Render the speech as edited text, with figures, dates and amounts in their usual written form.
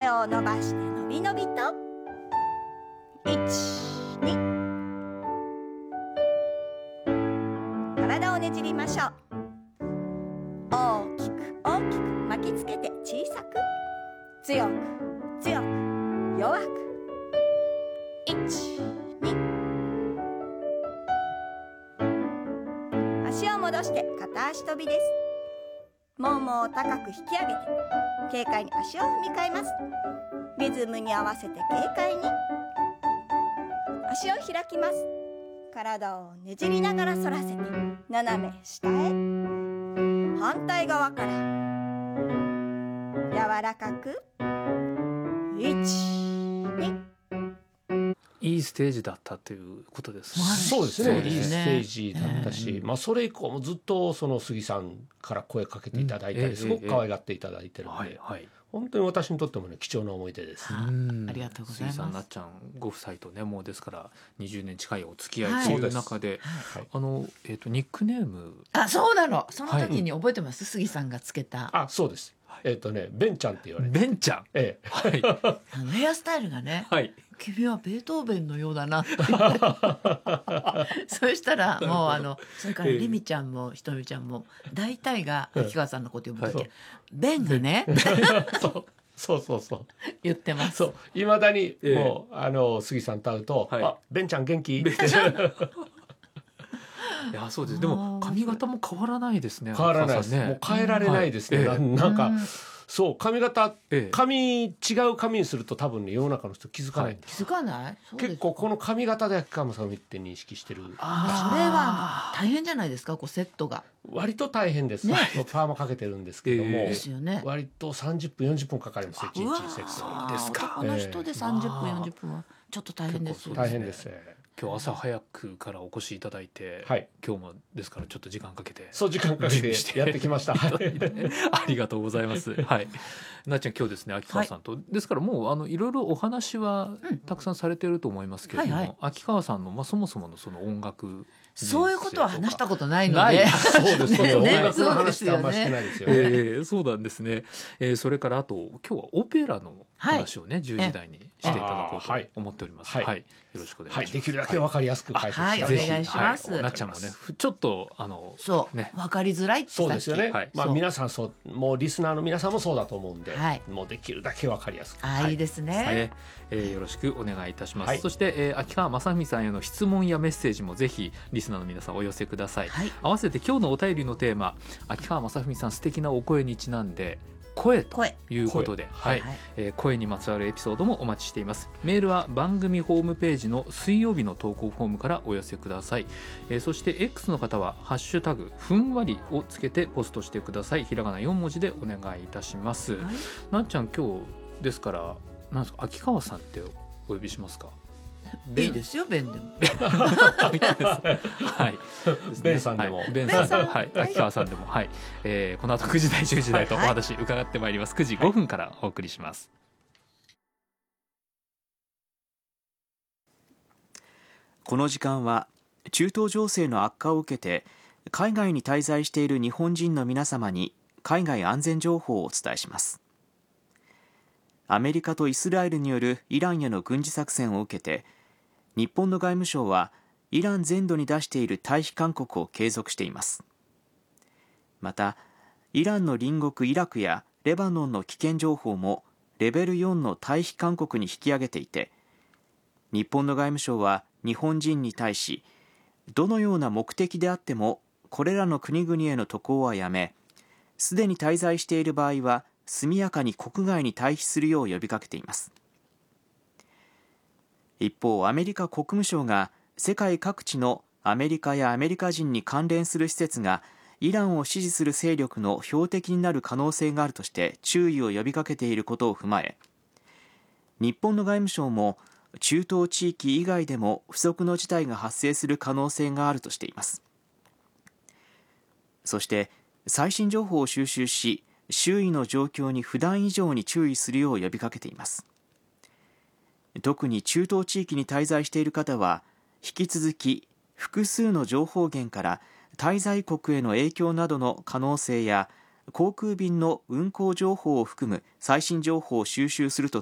腕を伸ばしてのびのびと。1、2。体をねじりましょう。大きく大きく巻きつけて小さく、強く強く弱く。1、2。足を戻して片足跳びです。ももを高く引き上げて軽快に足を踏み替えます。リズムに合わせて軽快に足を開きます。体をねじりながら反らせて斜め下へ。反対側から柔らかく。1、2。 いいステージだったということですね。 そうですね、 そうですねいいステージだったし、それ以降もずっとその杉さんから声かけていただいたり、すごく可愛がっていただいてるので、本当に私にとってもね、貴重な思い出です。 ありがとうございます。 杉さん、なっちゃんご夫妻とね、もうですから20年近いお付き合いという中で、ニックネーム、 そうなの。その時に覚えてます、杉さんがつけた。 そうです。ベンちゃんって言われて。 ベンちゃん。 ヘアスタイルがね、君はベートーベンのようだなってそうしたらもうそれからリミちゃんもひとみちゃんも大体が秋川さんのこと呼ぶ時、ベンがねそう言ってます。 そう、いまだにもう杉さんと会うと、ベンちゃん元気？ベンちゃんいや、そうです。でも髪型も変わらないですね。 変わらないですね。もう変えられないですね。なんかそう、髪型、違う髪にすると多分ね、世の中の人気づかないんです。 気づかない？ 結構この髪型で秋川さんを見て認識してる。 それは大変じゃないですか、こうセットが。 割と大変です。パーマかけてるんですけども、 ですよね。 割と30分40分かかります。1日セット。 そうですか。男の人で30分40分はちょっと大変ですよね。 大変です。 今日朝早くからお越しいただいて、今日もですからちょっと時間かけて、 時間かけてやってきました。 ありがとうございます。なっちゃん、今日ですね、秋川さんと、ですからもういろいろお話はたくさんされていると思いますけれども、秋川さんのそもそものその音楽、 そういうことは話したことないので、 そうですね。音楽の話ってあんまりしてないですよね。 そうなんですね。それからあと今日はオペラの話をね、10時台にしていただこうと思っております。よろしくお願いします。 できるだけわかりやすく解説してお願いします。 なっちゃんもね、ちょっとわかりづらいって。 そうですよね。皆さんもうリスナーの皆さんもそうだと思うんで、もうできるだけわかりやすく。 いいですね。 よろしくお願いいたします。そして秋川雅史さんへの質問やメッセージもぜひリスナーの皆さんお寄せください。合わせて今日のお便りのテーマ、秋川雅史さん素敵なお声にちなんで声ということで、声にまつわるエピソードもお待ちしています。メールは番組ホームページの水曜日の投稿フォームからお寄せください。そして X の方はハッシュタグふんわりをつけてポストしてください。ひらがな4文字でお願いいたします。なっちゃん、今日ですからなんですか、秋川さんってお呼びしますか？ いいですよ、ベンでも。 ベンさんでも。 ベンさん、秋川さんでも。この後9時台10時台とお話伺ってまいります。9時5分からお送りします。 この時間は中東情勢の悪化を受けて海外に滞在している日本人の皆様に海外安全情報をお伝えします。アメリカとイスラエルによるイランへの軍事作戦を受けて、日本の外務省はイラン全土に出している退避勧告を継続しています。また、イランの隣国イラクやレバノンの危険情報もレベル4の退避勧告に引き上げていて、日本の外務省は日本人に対し、どのような目的であってもこれらの国々への渡航はやめ、すでに滞在している場合は速やかに国外に退避するよう呼びかけています。一方、アメリカ国務省が世界各地のアメリカやアメリカ人に関連する施設がイランを支持する勢力の標的になる可能性があるとして注意を呼びかけていることを踏まえ、日本の外務省も中東地域以外でも不測の事態が発生する可能性があるとしています。そして最新情報を収集し、周囲の状況に普段以上に注意するよう呼びかけています。特に中東地域に滞在している方は、引き続き複数の情報源から滞在国への影響などの可能性や航空便の運航情報を含む最新情報を収集すると